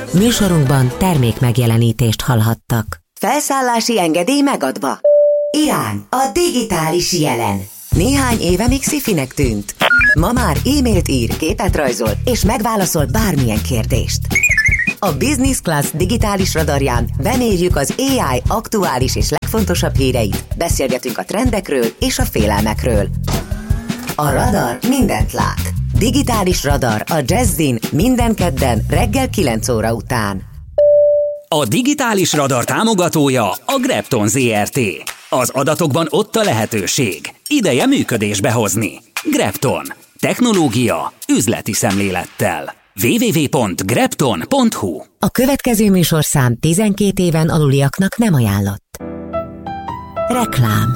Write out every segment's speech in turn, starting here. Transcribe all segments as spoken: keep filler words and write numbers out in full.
Műsorunkban termék megjelenítést hallhattak. Felszállási engedély megadva. Irány, a digitális jelen. Néhány éve még szifinek tűnt. Ma már e-mailt ír, képet rajzol, és megválaszol bármilyen kérdést. A Business Class digitális radarján bemérjük az á i aktuális és legfontosabb híreit, beszélgetünk a trendekről és a félelmekről. A radar mindent lát. Digitális radar a Jazzin minden kedden reggel kilenc óra után. A digitális radar támogatója a Grepton zé er té. Az adatokban ott a lehetőség. Ideje működésbe hozni. Grepton. Technológia üzleti szemlélettel. double-u double-u double-u pont grepton pont hu. A következő műsorszám tizenkét éven aluliaknak nem ajánlott. Reklám.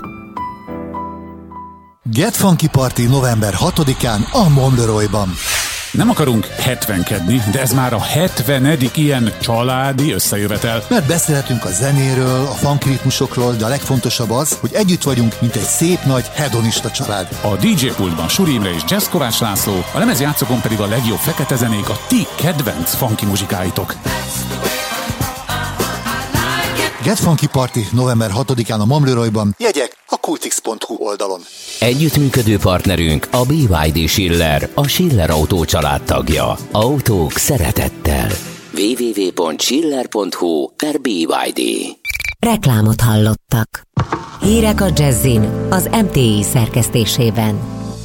Get Funky Party november hatodikán a Mondoroyban. Nem akarunk hetvenkedni, de ez már a hetvenedik ilyen családi összejövetel. Mert beszélhetünk a zenéről, a funky ritmusokról, de a legfontosabb az, hogy együtt vagyunk, mint egy szép nagy hedonista család. A dé dzsé pultban Suri Imre és Jazz Kovács László, a lemezjátszókon pedig a legjobb fekete zenék, a ti kedvenc funky muzsikáitok. Get Funky Party november hatodikán a Mondoroyban. Jegyek a kultix pont hu oldalon. Együttműködő partnerünk a bé ipszilon dé Schiller, a Schiller Autó család tagja. Autók szeretettel. double-u double-u double-u pont schiller pont hu per bé ipszilon dé. Reklámot hallottak. Hírek a Jazzin az em té i szerkesztésében.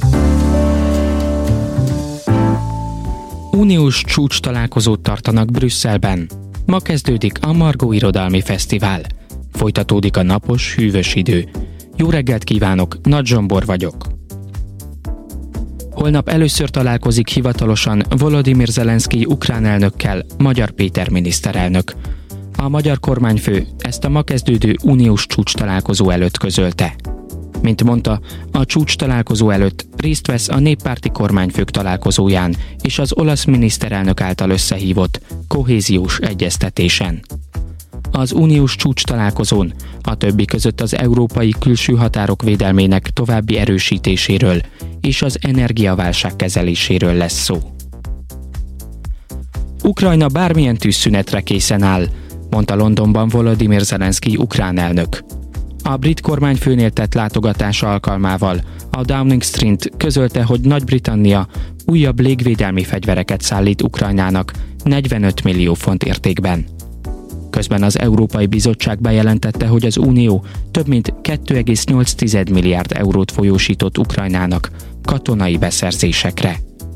Uniós csúcs találkozót tartanak Brüsszelben. Ma kezdődik a Margó Irodalmi Fesztivál. Folytatódik a napos, hűvös idő. Jó reggelt kívánok, Nagy Zsombor vagyok. Holnap először találkozik hivatalosan Volodymyr Zelenszkij ukrán elnökkel Magyar Péter miniszterelnök. A magyar kormányfő ezt a ma kezdődő uniós csúcs találkozó előtt közölte. Mint mondta, a csúcs találkozó előtt részt vesz a néppárti kormányfők találkozóján és az olasz miniszterelnök által összehívott kohéziós egyeztetésen. Az uniós csúcs találkozón a többi között az európai külső határok védelmének további erősítéséről és az energiaválság kezeléséről lesz szó. Ukrajna bármilyen tűzszünetre készen áll, mondta Londonban Volodymyr Zelenszkij ukrán elnök. A brit kormányfőnél tett látogatása alkalmával a Downing Street közölte, hogy Nagy-Britannia újabb légvédelmi fegyvereket szállít Ukrajnának negyvenöt millió font értékben. Közben az Európai Bizottság bejelentette, hogy az Unió több mint két egész nyolc milliárd eurót folyósított Ukrajnának katonai beszerzésekre.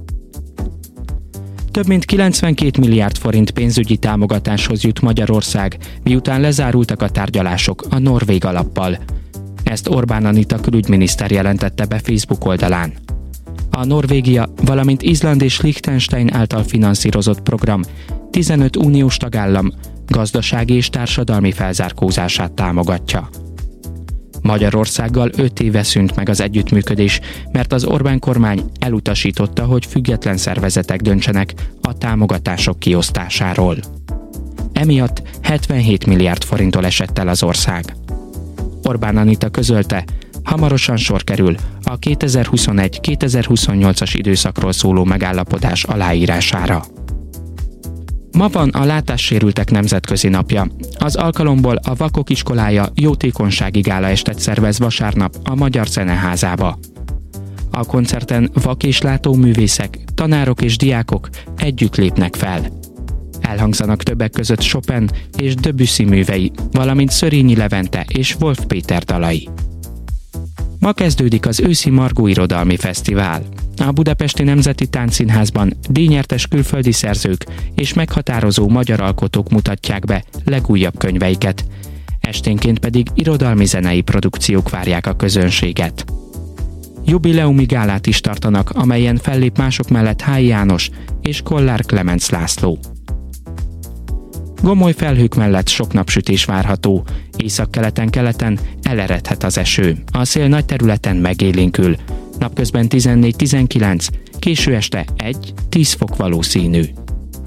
Több mint kilencvenkét milliárd forint pénzügyi támogatáshoz jut Magyarország, miután lezárultak a tárgyalások a norvég alappal. Ezt Orbán Anita külügyminiszter jelentette be Facebook oldalán. A Norvégia, valamint Izland és Liechtenstein által finanszírozott program tizenöt uniós tagállam gazdasági és társadalmi felzárkózását támogatja. Magyarországgal öt éve szűnt meg az együttműködés, mert az Orbán kormány elutasította, hogy független szervezetek döntsenek a támogatások kiosztásáról. Emiatt hetvenhét milliárd forinttól esett el az ország. Orbán Anita közölte, hamarosan sor kerül a kétezer-huszonegy kétezer-huszonnyolcas időszakról szóló megállapodás aláírására. Ma van a látássérültek nemzetközi napja. Az alkalomból a Vakok Iskolája jótékonysági gálaestet szervez vasárnap a Magyar Zeneházába. A koncerten vak- és látóművészek, tanárok és diákok együtt lépnek fel. Elhangzanak többek között Chopin és Debussy művei, valamint Szörényi Levente és Wolf Péter dalai. Ma kezdődik az őszi Margó Irodalmi Fesztivál. A Budapesti Nemzeti Táncszínházban díjnyertes külföldi szerzők és meghatározó magyar alkotók mutatják be legújabb könyveiket. Esténként pedig irodalmi zenei produkciók várják a közönséget. Jubileumi gálát is tartanak, amelyen fellép mások mellett Hály János és Kollár Klemenc László. Gomoly felhők mellett sok napsütés várható, északkeleten-keleten eleredhet az eső. A szél nagy területen megélénkül, napközben tizennégy-tizenkilenc, késő este egy-tíz fok valószínű.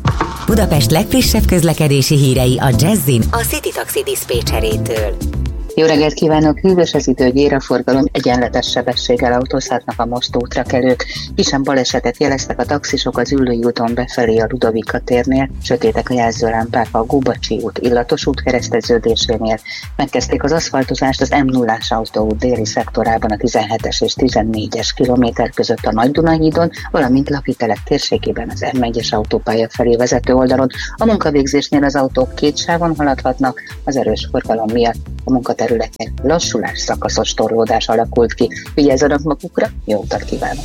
Budapest legfrissebb közlekedési hírei a Jazzin a City Taxi diszpécserétől. Jó reggelt kívánok! Hűvös az idő, gyér a forgalom, egyenletes sebességgel autózhatnak a Mostóútra kelők. Kisebb balesetet jeleztek a taxisok az Üllői úton befelé a Ludovika térnél, sötétek a jelzőlámpák a Gubacsi út Illatos út kereszteződésénél. Megkezdték az aszfaltozást az M nullás autóút déli szektorában a tizenhetes és tizennégyes kilométer között a Nagy-Duna hídon, valamint Lakitelek térségében az M egyes autópálya felé vezető oldalon. A munkavégzésnél az autók két sávon haladhatnak, az erős forgalom miatt a munkaterületén lassulás, szakaszos torlódás alakult ki. Vigyázzanak magukra, jó utat kívánok!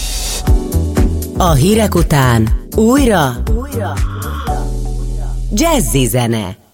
A hírek után újra, újra, újra. Jazzy zene.